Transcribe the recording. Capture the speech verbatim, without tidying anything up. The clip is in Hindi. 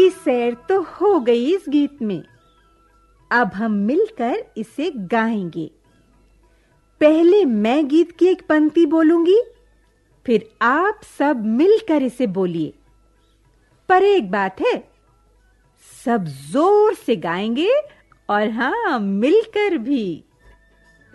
की सैर तो हो गई इस गीत में। अब हम मिलकर इसे गाएंगे। पहले मैं गीत की एक पंक्ति बोलूंगी, फिर आप सब मिलकर इसे बोलिए। पर एक बात है, सब जोर से गाएंगे और हां, मिलकर भी।